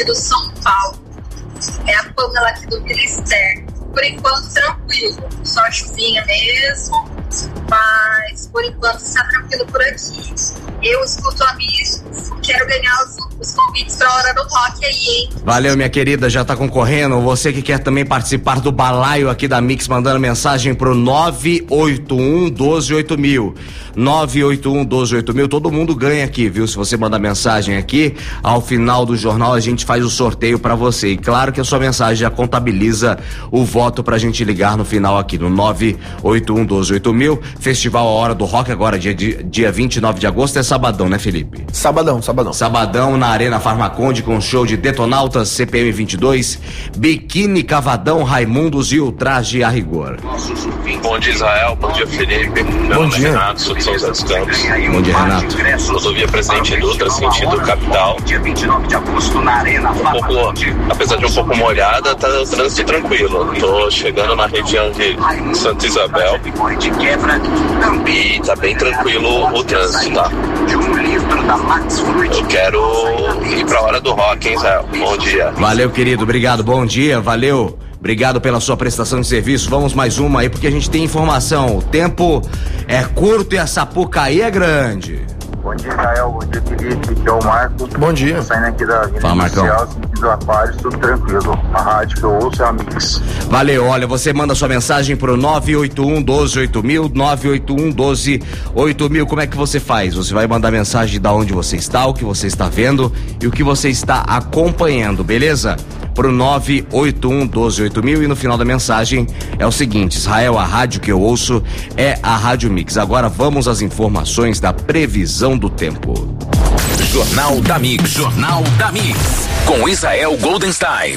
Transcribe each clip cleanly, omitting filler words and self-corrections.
aqui do São Paulo. É a Pamela aqui do Ministério. Por enquanto, tranquilo. Só chuvinha mesmo, mas por enquanto está tranquilo por aqui. Eu escuto amigos, quero ganhar os convites para a Hora do Rock aí, hein? Valeu, minha querida, já tá concorrendo. Você que quer também participar do balaio aqui da Mix, mandando mensagem pro 981-12-8000. 981-12-8000, todo mundo ganha aqui, viu? Se você mandar mensagem aqui, ao final do jornal a gente faz o sorteio pra você. E claro que a sua mensagem já contabiliza o voto pra gente ligar no final aqui, no 981-12-8000. Festival A Hora do Rock agora, dia 29 de agosto, é sabadão, né, Felipe? Sabadão. Sabadão na Arena Farmaconde com show de Detonautas, CPM 22, Biquíni Cavadão, Raimundos e o Traje a Rigor. Bom dia, Israel. Bom dia, Felipe. Bom dia. Renato, sou de São José dos Campos. Bom dia, Renato. Rodovia Presidente Dutra, sentido capital. Um pouco, apesar de um pouco molhada, tá o trânsito tranquilo. Tô chegando na região de Santa Isabel e tá bem tranquilo o trânsito, tá? Eu quero ir pra Hora do Rock, hein, Israel? Bom dia. Valeu, querido. Obrigado. Bom dia. Valeu. Obrigado pela sua prestação de serviço. Vamos mais uma aí, porque a gente tem informação. O tempo é curto e a Sapucaí é grande. Bom dia, Israel. Bom dia, Felipe. Aqui é o Marco. Bom dia. Tô saindo aqui da Avenida Fala, Marcão. Industrial, sentido Aquários, tudo tranquilo. A rádio que eu ouço é a Mix. Valeu, olha, você manda sua mensagem pro 981-12-8000, 981-12-8000. Como é que você faz? Você vai mandar mensagem de onde você está, o que você está vendo e o que você está acompanhando, beleza? Pro 981-12-8000 e no final da mensagem é o seguinte: Israel, a rádio que eu ouço é a Rádio Mix. Agora vamos às informações da previsão do tempo. Jornal da Mix, com Israel Goldenstein.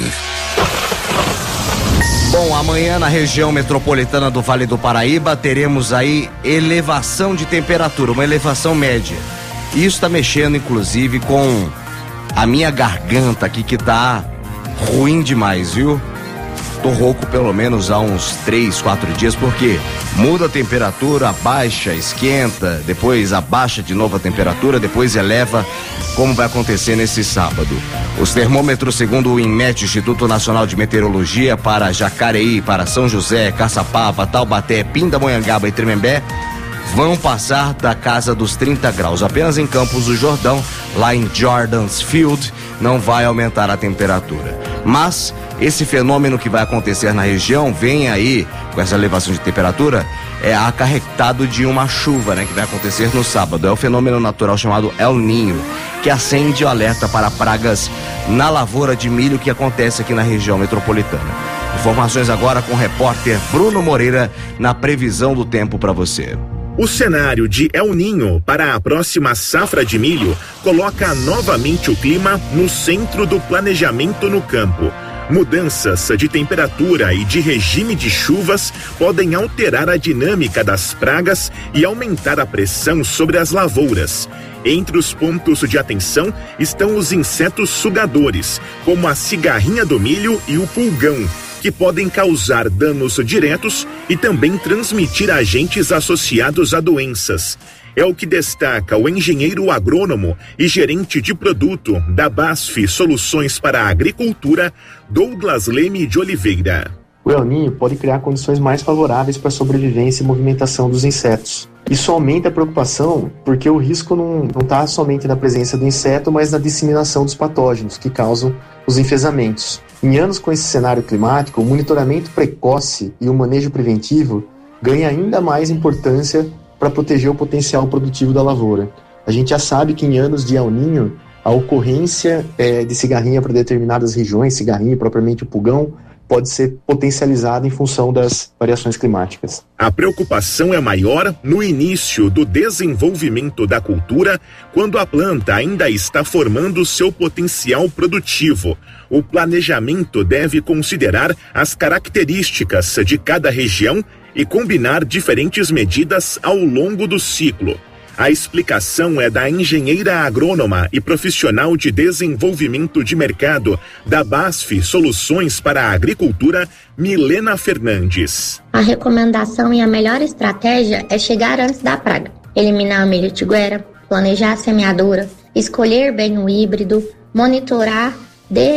Bom, amanhã na região metropolitana do Vale do Paraíba teremos aí elevação de temperatura, uma elevação média. Isso está mexendo inclusive com a minha garganta aqui que tá ruim demais, viu? Tô rouco pelo menos há uns 3, 4 dias, porque muda a temperatura, abaixa, esquenta, depois abaixa de novo a temperatura, depois eleva, como vai acontecer nesse sábado. Os termômetros, segundo o INMET, Instituto Nacional de Meteorologia, para Jacareí, para São José, Caçapava, Taubaté, Pindamonhangaba e Tremembé, vão passar da casa dos 30 graus. Apenas em Campos do Jordão, lá em Jordan's Field, não vai aumentar a temperatura. Mas esse fenômeno que vai acontecer na região vem aí, com essa elevação de temperatura, é acarretado de uma chuva, né, que vai acontecer no sábado. É o fenômeno natural chamado El Ninho, que acende o alerta para pragas na lavoura de milho que acontece aqui na região metropolitana. Informações agora com o repórter Bruno Moreira na previsão do tempo para você. O cenário de El Ninho para a próxima safra de milho coloca novamente o clima no centro do planejamento no campo. Mudanças de temperatura e de regime de chuvas podem alterar a dinâmica das pragas e aumentar a pressão sobre as lavouras. Entre os pontos de atenção estão os insetos sugadores, como a cigarrinha do milho e o pulgão, que podem causar danos diretos e também transmitir agentes associados a doenças. É o que destaca o engenheiro agrônomo e gerente de produto da BASF Soluções para a Agricultura, Douglas Leme de Oliveira. O El Ninho pode criar condições mais favoráveis para a sobrevivência e movimentação dos insetos. Isso aumenta a preocupação porque o risco não está somente na presença do inseto, mas na disseminação dos patógenos que causam os enfesamentos. Em anos com esse cenário climático, o monitoramento precoce e o manejo preventivo ganha ainda mais importância para proteger o potencial produtivo da lavoura. A gente já sabe que em anos de El Ninho, a ocorrência de cigarrinha para determinadas regiões, cigarrinha propriamente o pulgão, pode ser potencializada em função das variações climáticas. A preocupação é maior no início do desenvolvimento da cultura, quando a planta ainda está formando seu potencial produtivo. O planejamento deve considerar as características de cada região e combinar diferentes medidas ao longo do ciclo. A explicação é da engenheira agrônoma e profissional de desenvolvimento de mercado da BASF Soluções para a Agricultura, Milena Fernandes. A recomendação e a melhor estratégia é chegar antes da praga, eliminar a milho-tiguera, planejar a semeadura, escolher bem o híbrido, monitorar